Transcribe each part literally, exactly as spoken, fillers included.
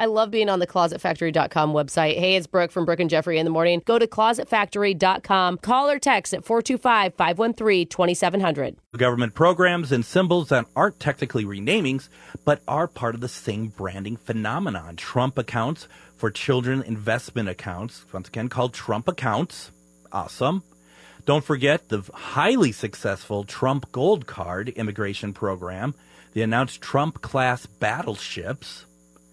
I love being on the closet factory dot com website. Hey, it's Brooke from Brooke and Jeffrey in the morning. Go to closet factory dot com. Call or text at four two five, five one three, two seven zero zero. Government programs and symbols that aren't technically renamings, but are part of the same branding phenomenon. Trump accounts for children investment accounts, once again called Trump accounts. Awesome. Don't forget the highly successful Trump Gold Card immigration program, the announced Trump-class battleships,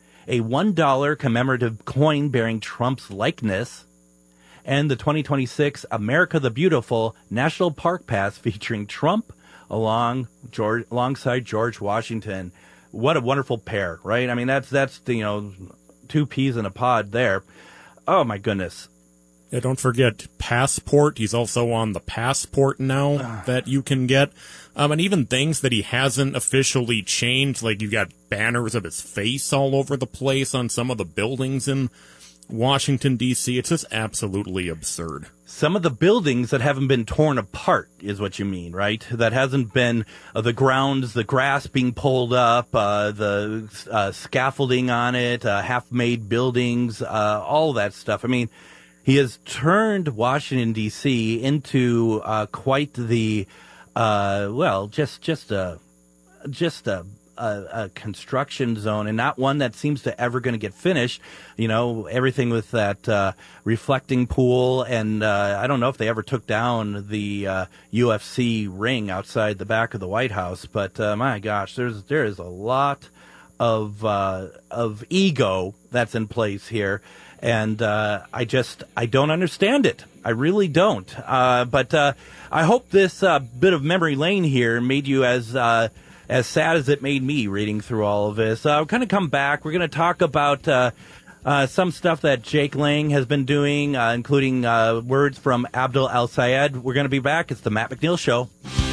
a one dollar commemorative coin bearing Trump's likeness, and the twenty twenty-six America the Beautiful National Park Pass featuring Trump along George, alongside George Washington. What a wonderful pair, right? I mean, that's, that's the, you know, two peas in a pod there. Oh, my goodness. Yeah, don't forget Passport. He's also on the Passport now that you can get. Um, and even things that he hasn't officially changed, like you got banners of his face all over the place on some of the buildings in Washington, D C. It's just absolutely absurd. Some of the buildings that haven't been torn apart is what you mean, right? That hasn't been uh, the grounds, the grass being pulled up, uh, the uh, scaffolding on it, uh, half-made buildings, uh, all that stuff. I mean, he has turned Washington, D C into uh, quite the, uh, well, just just a just a, a, a construction zone, and not one that seems to ever going to get finished. You know, everything with that uh, reflecting pool, and uh, I don't know if they ever took down the uh, U F C ring outside the back of the White House, but uh, my gosh, there's there is a lot of uh, of ego that's in place here. And uh, I just, I don't understand it. I really don't. Uh, but uh, I hope this uh, bit of memory lane here made you as uh, as sad as it made me reading through all of this. Uh, we're going to come back. We're going to talk about uh, uh, some stuff that Jake Lang has been doing, uh, including uh, words from Abdul El-Sayed. We're going to be back. It's the Matt McNeil Show.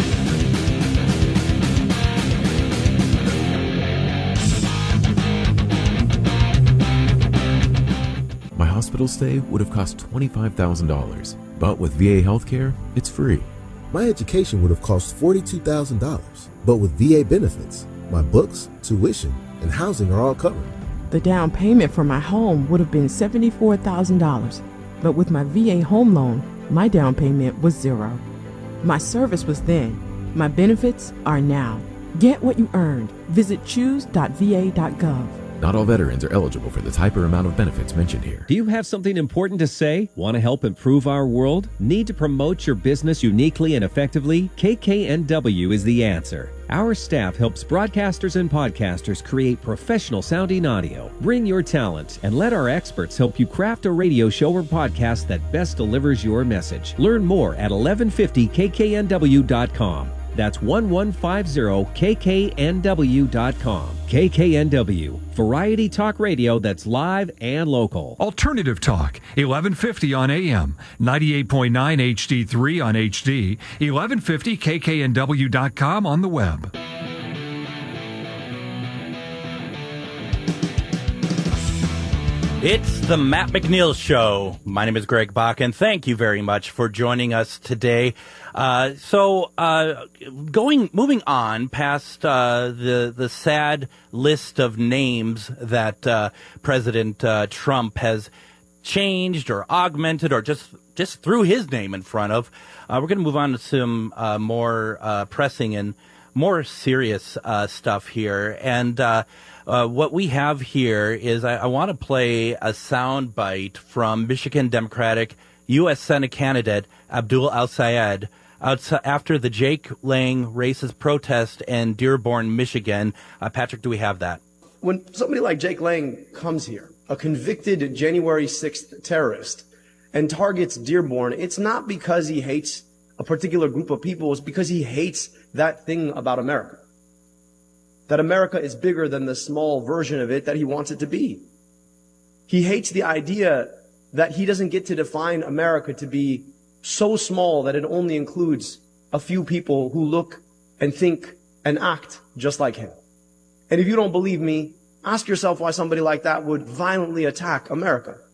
My hospital stay would have cost twenty-five thousand dollars, but with V A healthcare, it's free. My education would have cost forty-two thousand dollars, but with V A benefits, my books, tuition, and housing are all covered. The down payment for my home would have been seventy-four thousand dollars, but with my V A home loan, my down payment was zero. My service was then. My benefits are now. Get what you earned. Visit choose dot v a dot gov. Not all veterans are eligible for the type or amount of benefits mentioned here. Do you have something important to say? Want to help improve our world? Need to promote your business uniquely and effectively? K K N W is the answer. Our staff helps broadcasters and podcasters create professional sounding audio. Bring your talent and let our experts help you craft a radio show or podcast that best delivers your message. Learn more at eleven fifty k k n w dot com. That's eleven fifty k k n w dot com. K K N W, variety talk radio that's live and local. Alternative Talk, eleven fifty on A M, ninety-eight point nine H D three on H D, eleven fifty k k n w dot com on the web. It's the Matt McNeil Show. My name is Greg Bach, and thank you very much for joining us today. Uh, so, uh, going, moving on past uh, the the sad list of names that uh, President uh, Trump has changed or augmented or just just threw his name in front of, uh, we're going to move on to some uh, more uh, pressing and more serious uh, stuff here. And uh, uh, what we have here is I, I want to play a sound bite from Michigan Democratic U S Senate candidate Abdul El-Sayed after the Jake Lang racist protest in Dearborn, Michigan. Uh, Patrick, do we have that? When somebody like Jake Lang comes here, a convicted January sixth terrorist, and targets Dearborn, it's not because he hates a particular group of people. It's because he hates that thing about America. That America is bigger than the small version of it that he wants it to be. He hates the idea that he doesn't get to define America to be so small that it only includes a few people who look and think and act just like him. And if you don't believe me, ask yourself why somebody like that would violently attack America.